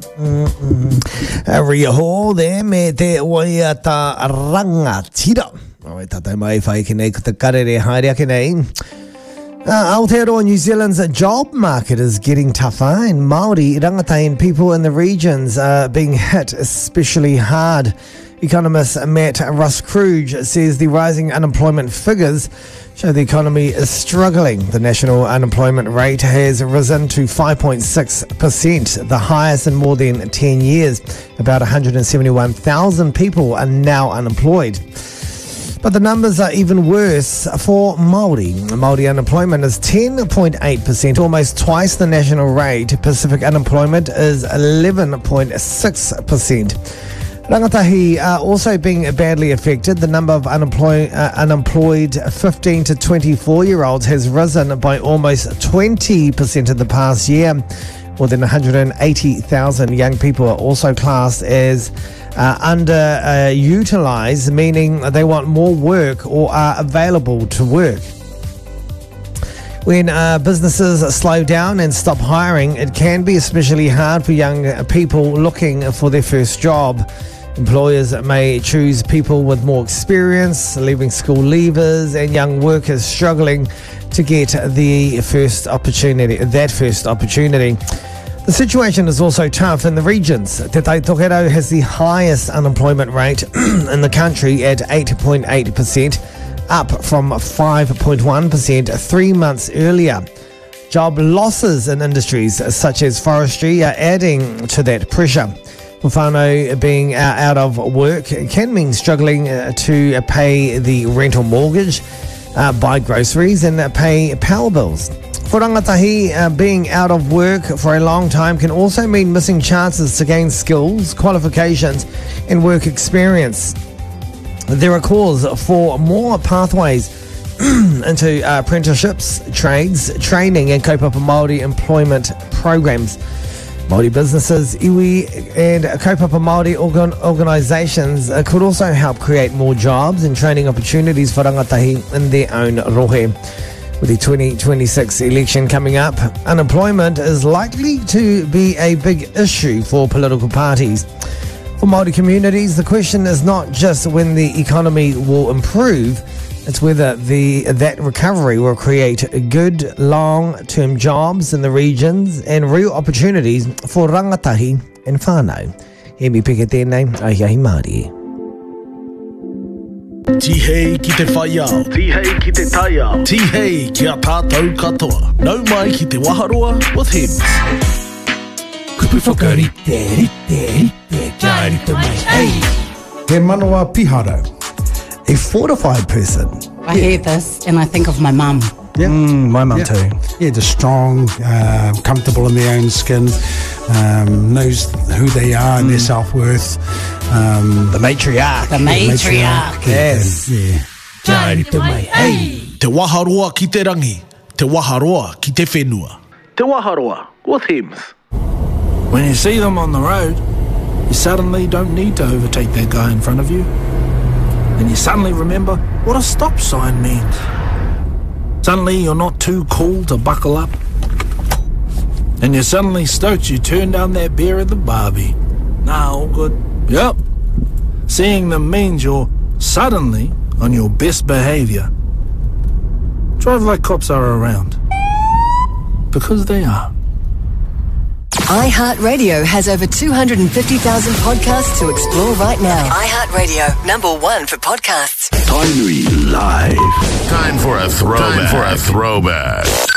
Ria Hall there me te waiata rangatira. Oi tatai mai whai ki nei ko te karere haere ki nei. Aotearoa New Zealand's job market is getting tougher, and Māori rangatain people in the regions are being hit especially hard. Economist Matt Ruscrooge says the rising unemployment figures show the economy is struggling. The national unemployment rate has risen to 5.6%, the highest in more than 10 years. About 171,000 people are now unemployed. But the numbers are even worse for Māori. Māori unemployment is 10.8%, almost twice the national rate. Pacific unemployment is 11.6%. Rangatahi are also being badly affected. The number of unemployed 15 to 24-year-olds has risen by almost 20% in the past year. More than 180,000 young people are also classed as underutilized, meaning they want more work or are available to work. When businesses slow down and stop hiring, it can be especially hard for young people looking for their first job. Employers may choose people with more experience, leaving school leavers, and young workers struggling to get that first opportunity. The situation is also tough in the regions. Te Tai Tokerau has the highest unemployment rate in the country at 8.8%, up from 5.1% 3 months earlier. Job losses in industries such as forestry are adding to that pressure. For whānau being out of work can mean struggling to pay the rental mortgage, buy groceries and pay power bills. For rangatahi, being out of work for a long time can also mean missing chances to gain skills, qualifications and work experience. There are calls for more pathways into apprenticeships, trades, training and kaupapa Māori employment programs. Māori businesses, iwi and kaupapa Māori organisations could also help create more jobs and training opportunities for rangatahi in their own rohe. With the 2026 election coming up, unemployment is likely to be a big issue for political parties. For Māori communities, the question is not just when the economy will improve, it's whether that recovery will create good long-term jobs in the regions and real opportunities for rangatahi and whānau. He mi peke tēnei, Aiahi Māori. Tihei ki te whaiao, tihei ki te taiao, tihei ki a tātou katoa. Nau mai ki te waharoa with Hems. Kupu whakarite, rite, kia rito mai, hey! He manawa piharo. A fortified person. I hear this and I think of my mum. Yeah. My mum too. Yeah, just strong, comfortable in their own skin, knows who they are and their self-worth. The matriarch. The matriarch. Yes. Yeah. Kia rito mai, hey! Te waharoa ki te rangi, te waharoa ki te whenua. Te waharoa with Hems. When you see them on the road, you suddenly don't need to overtake that guy in front of you. And you suddenly remember what a stop sign means. Suddenly you're not too cool to buckle up. And you're suddenly stoked you turn down that beer at the barbie. Nah, all good. Yep. Seeing them means you're suddenly on your best behaviour. Drive like cops are around. Because they are. iHeartRadio has over 250,000 podcasts to explore right now. iHeartRadio, #1 for podcasts. Tainui Live. Time for a throwback.